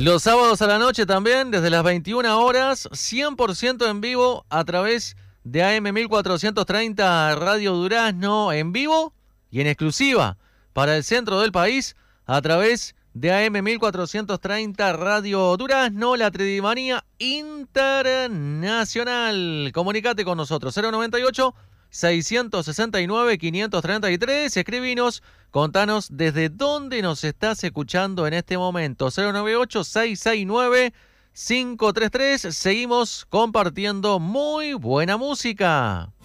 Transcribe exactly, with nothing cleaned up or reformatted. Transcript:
Los sábados a la noche también, desde las veintiuna horas, cien por ciento en vivo a través de A M mil cuatrocientos treinta Radio Durazno, en vivo y en exclusiva para el centro del país a través de A M mil cuatrocientos treinta Radio Durazno, la Tridimanía Internacional. Comunicate con nosotros, cero noventa y ocho, seiscientos sesenta y nueve, quinientos treinta y tres. Escribinos, contanos desde dónde nos estás escuchando en este momento. cero noventa y ocho, seiscientos sesenta y nueve, quinientos treinta y tres. Seguimos compartiendo muy buena música.